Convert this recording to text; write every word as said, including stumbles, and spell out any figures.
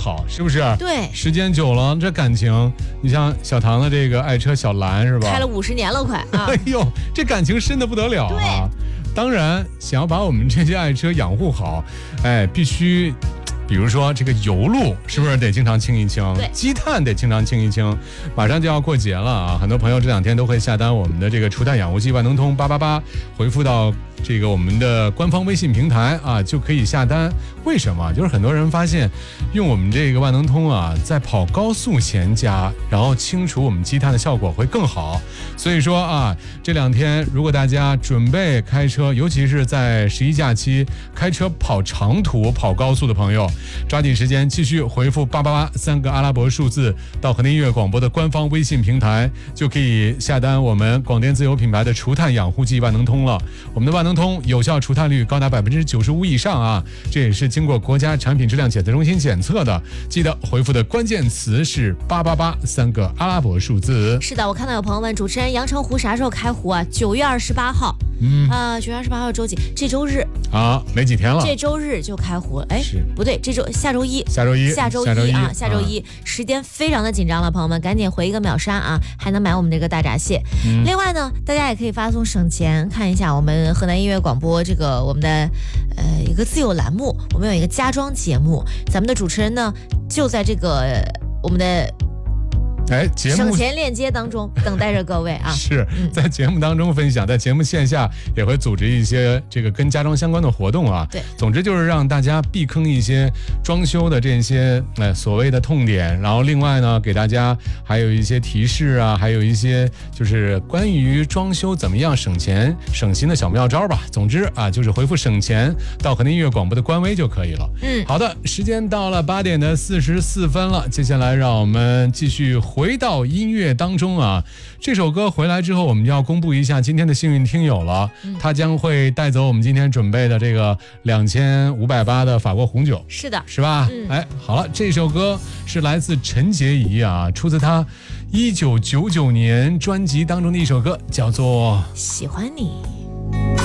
好，是不是？ 对， 时间久了，这感情，你像小唐的这个爱车小蓝是吧？ 开了五十年了，快啊！ 哎呦，这感情深的不得了啊！ 对， 当然，想要把我们这些爱车养护好，哎，必须。比如说这个油路是不是得经常清一清？ 对， 积碳得经常清一清。马上就要过节了啊，很多朋友这两天都会下单我们的这个除碳养护剂万能通八八八，回复到这个我们的官方微信平台啊，就可以下单。为什么？就是很多人发现用我们这个万能通啊，在跑高速前加，然后清除我们积碳的效果会更好。所以说啊，这两天如果大家准备开车，尤其是在十一假期开车跑长途、跑高速的朋友，抓紧时间继续回复八八八三个阿拉伯数字到河内音乐广播的官方微信平台，就可以下单我们广电自有品牌的除碳养护剂万能通了。我们的万能通有效除碳率高达百分之九十五以上啊，这也是经过国家产品质量检测中心检测的。记得回复的关键词是八八八三个阿拉伯数字。 是的，我看到有朋友问主持人阳澄湖啥时候开湖啊？九月二十八号。嗯啊，九、呃、月二十八号周几？这周日啊，没几天了。 这周日就开湖，哎，不对，这周下周一， 下周一， 下周一啊，下周一，啊、时间非常的紧张了，朋友们赶紧回一个秒杀啊，还能买我们这个大闸蟹。嗯、另外呢，大家也可以发送省钱，看一下我们河南音乐广播这个我们的呃一个自有栏目，我们有一个家装节目，咱们的主持人呢就在这个、呃、我们的。 哎，节目省钱链接当中等待着各位啊！ 是在节目当中分享，在节目线下也会组织一些这个跟家装相关的活动啊。 对， 总之就是让大家避坑一些装修的这些哎所谓的痛点，然后另外呢给大家还有一些提示啊，还有一些就是关于装修怎么样省钱省心的小妙招吧。总之啊，就是回复省钱到河内音乐广播的官微就可以了。嗯，好的，时间到了八点的四十四分了，接下来让我们继续回到音乐当中啊，这首歌回来之后，我们要公布一下今天的幸运听友了，嗯、他将会带走我们今天准备的这个两千五百八的法国红酒。 是的， 是吧？嗯、哎，好了，这首歌是来自陈洁仪啊，出自他一九九九年专辑当中的一首歌，叫做《 喜欢你》。